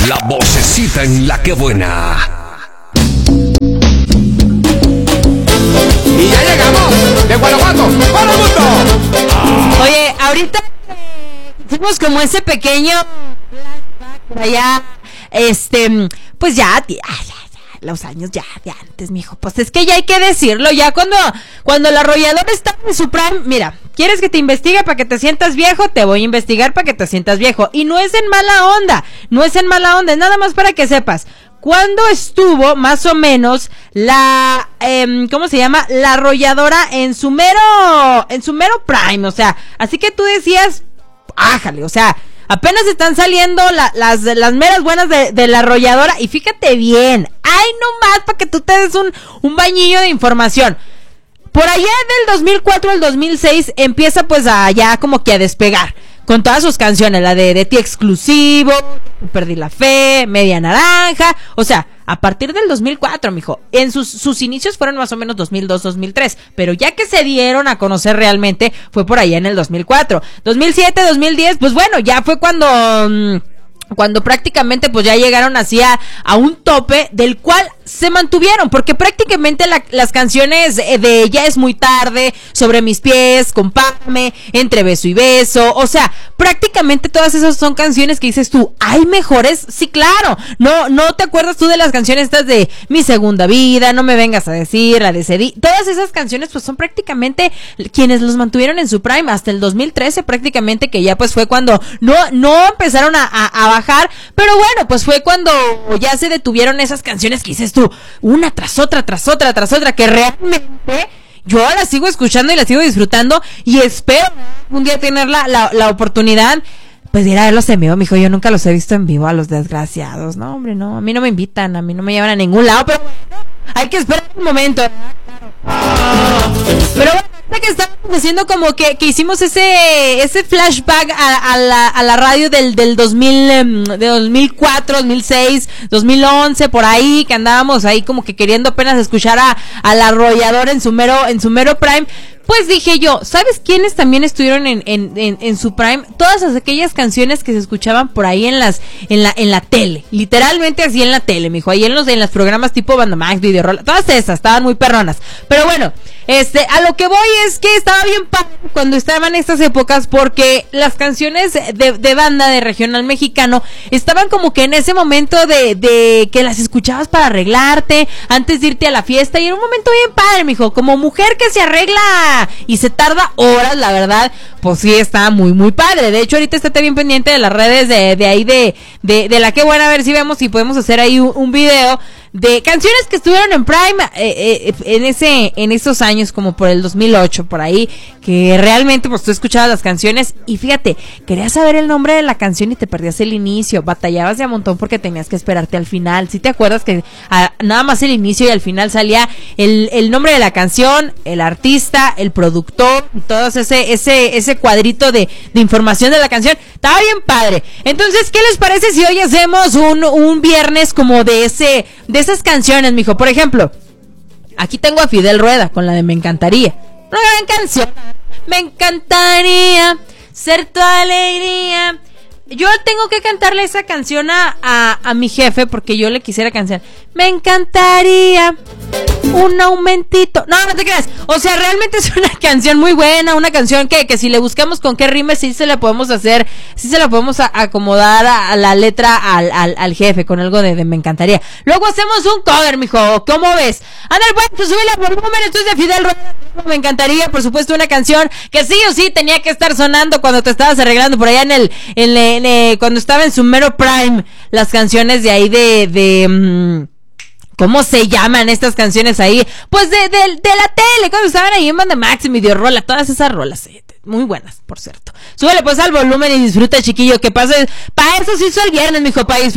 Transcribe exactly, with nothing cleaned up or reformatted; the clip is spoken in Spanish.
La vocecita en La Que Buena. Y ya llegamos de Guanajuato para el mundo. Oye, ahorita hicimos como ese pequeño por allá, este, pues ya, ya, ya, los años ya de antes, mijo. Pues es que ya hay que decirlo, ya cuando, cuando la arrolladora está en su prime, mira, ¿quieres que te investigue para que te sientas viejo? Te voy a investigar para que te sientas viejo. Y no es en mala onda, no es en mala onda, es nada más para que sepas. ¿Cuándo estuvo más o menos la, eh, ¿cómo se llama? La arrolladora en su mero, en su mero prime, o sea, así que tú decías, ájale, o sea, apenas están saliendo la, las, las meras buenas de, de la arrolladora y fíjate bien, ay nomás para que tú te des un, un bañillo de información. Por allá del dos mil cuatro al dos mil seis empieza pues a ya como que a despegar con todas sus canciones, la de De Ti Exclusivo, Perdí la Fe, Media Naranja, o sea, a partir del dos mil cuatro, mijo, en sus, sus inicios fueron más o menos dos mil dos, dos mil tres, pero ya que se dieron a conocer realmente fue por allá en el dos mil cuatro, dos mil siete, dos mil diez, pues bueno, ya fue cuando... Mmm, cuando prácticamente pues ya llegaron así a, a un tope del cual se mantuvieron, porque prácticamente la, las canciones de Ya es muy tarde, Sobre mis pies, Compárame, Entre beso y beso, o sea, prácticamente todas esas son canciones que dices tú, ¿hay mejores? Sí, claro, no, no te acuerdas tú de las canciones estas de Mi Segunda Vida, No me vengas a decir, la de Cedí, todas esas canciones pues son prácticamente quienes los mantuvieron en su prime hasta el dos mil trece prácticamente, que ya pues fue cuando no, no empezaron a, a, a bajar, pero bueno, pues fue cuando ya se detuvieron esas canciones que dices tú, una tras otra, tras otra, tras otra, que realmente yo las sigo escuchando y las sigo disfrutando y espero un día tener la, la, la oportunidad pues de ir a verlos en vivo, mijo. Yo nunca los he visto en vivo a los desgraciados, no hombre, no, a mí no me invitan, a mí no me llevan a ningún lado, pero bueno, hay que esperar un momento. Pero bueno, que estamos haciendo como que, que hicimos ese ese flashback a, a, la, a la radio del, del dos mil, de dos mil cuatro, dos mil seis, dos mil once, por ahí, que andábamos ahí como que queriendo apenas escuchar a, a la arrolladora en su mero, en su mero prime. Pues dije yo, ¿sabes quiénes también estuvieron en, en, en, en su prime? Todas aquellas canciones que se escuchaban por ahí en las, en la, en la tele, literalmente así en la tele, mijo, ahí en los, en los programas tipo Bandamax, Videorola, todas esas, estaban muy perronas. Pero bueno, este, a lo que voy es que estaba bien padre cuando estaban estas épocas, porque las canciones de, de banda de regional mexicano estaban como que en ese momento de, de que las escuchabas para arreglarte, antes de irte a la fiesta, y era un momento bien padre, mijo, como mujer que se arregla y se tarda horas, la verdad, pues sí está muy muy padre. De hecho ahorita estate bien pendiente de las redes de, de ahí de, de, de La Que Buena, a ver si vemos si podemos hacer ahí un, un video de canciones que estuvieron en prime eh, eh, en ese en esos años, como por el dos mil ocho, por ahí, que realmente pues tú escuchabas las canciones y fíjate, querías saber el nombre de la canción y te perdías el inicio, batallabas de a montón porque tenías que esperarte al final. ¿Sí te acuerdas que a, nada más el inicio y al final salía el, el nombre de la canción, el artista, el productor, todo ese ese ese cuadrito de, de información de la canción? Estaba bien padre. Entonces, ¿qué les parece si hoy hacemos un, un viernes como de ese de esas canciones, mijo? Por ejemplo, aquí tengo a Fidel Rueda con la de Me Encantaría. Una gran canción. Me encantaría ser tu alegría. Yo tengo que cantarle esa canción a, a, a mi jefe, porque yo le quisiera cantar Me encantaría un aumentito. No, no te creas. O sea, realmente es una canción muy buena, una canción que, que si le buscamos con qué rime, sí se la podemos hacer, sí se la podemos a, acomodar a, a la letra al, al, al jefe con algo de, de Me Encantaría. Luego hacemos un cover, mijo. ¿Cómo ves? Ándale, pues, pues súbele por volumen. Esto es de Fidel Rueda. Me encantaría, por supuesto, una canción que sí o sí tenía que estar sonando cuando te estabas arreglando por allá en el, en, en, en cuando estaba en su mero prime, las canciones de ahí de, de, um, ¿cómo se llaman estas canciones ahí? Pues de, de, de la tele, cuando estaban ahí en Bandamax y Videorola, todas esas rolas, eh, muy buenas, por cierto. Súbele pues al volumen y disfruta, chiquillo, que pase, para eso se hizo el viernes, mijo, para disfrutar.